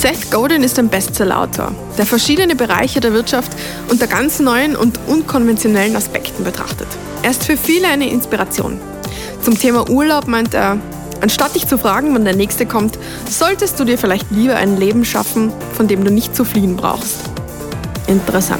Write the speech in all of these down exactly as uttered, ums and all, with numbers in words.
Seth Godin ist ein Bestsellerautor, der verschiedene Bereiche der Wirtschaft unter ganz neuen und unkonventionellen Aspekten betrachtet. Er ist für viele eine Inspiration. Zum Thema Urlaub meint er, anstatt dich zu fragen, wann der nächste kommt, solltest du dir vielleicht lieber ein Leben schaffen, von dem du nicht zu fliehen brauchst. Interessant.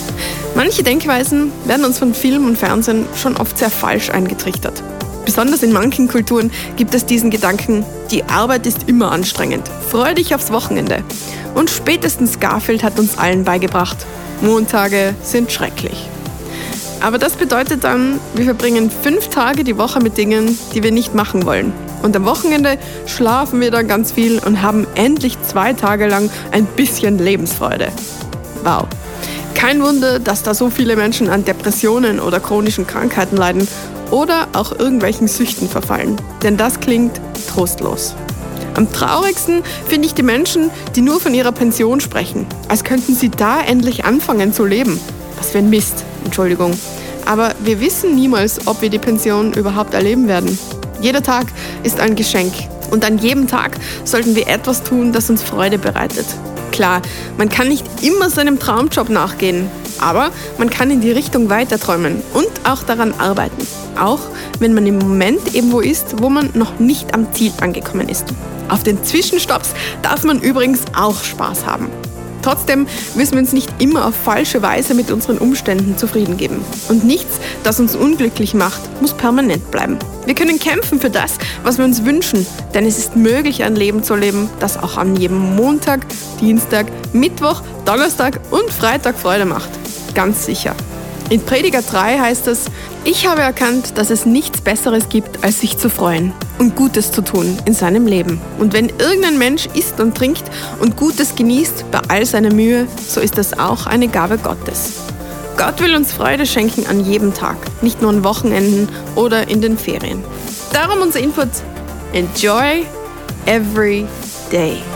Manche Denkweisen werden uns von Film und Fernsehen schon oft sehr falsch eingetrichtert. Besonders in manchen Kulturen gibt es diesen Gedanken, die Arbeit ist immer anstrengend, freu dich aufs Wochenende. Und spätestens Garfield hat uns allen beigebracht, Montage sind schrecklich. Aber das bedeutet dann, wir verbringen fünf Tage die Woche mit Dingen, die wir nicht machen wollen. Und am Wochenende schlafen wir dann ganz viel und haben endlich zwei Tage lang ein bisschen Lebensfreude. Wow. Kein Wunder, dass da so viele Menschen an Depressionen oder chronischen Krankheiten leiden oder auch irgendwelchen Süchten verfallen. Denn das klingt trostlos. Am traurigsten finde ich die Menschen, die nur von ihrer Pension sprechen, als könnten sie da endlich anfangen zu leben. Was für ein Mist, Entschuldigung. Aber wir wissen niemals, ob wir die Pension überhaupt erleben werden. Jeder Tag ist ein Geschenk und an jedem Tag sollten wir etwas tun, das uns Freude bereitet. Klar, man kann nicht immer seinem Traumjob nachgehen, aber man kann in die Richtung weiterträumen und auch daran arbeiten. Auch wenn man im Moment irgendwo ist, wo man noch nicht am Ziel angekommen ist. Auf den Zwischenstopps darf man übrigens auch Spaß haben. Trotzdem müssen wir uns nicht immer auf falsche Weise mit unseren Umständen zufrieden geben. Und nichts, das uns unglücklich macht, muss permanent bleiben. Wir können kämpfen für das, was wir uns wünschen, denn es ist möglich, ein Leben zu leben, das auch an jedem Montag, Dienstag, Mittwoch, Donnerstag und Freitag Freude macht. Ganz sicher. In Prediger drei heißt es, ich habe erkannt, dass es nichts Besseres gibt, als sich zu freuen und Gutes zu tun in seinem Leben. Und wenn irgendein Mensch isst und trinkt und Gutes genießt bei all seiner Mühe, so ist das auch eine Gabe Gottes. Gott will uns Freude schenken an jedem Tag, nicht nur an Wochenenden oder in den Ferien. Darum unser Input: Enjoy every day.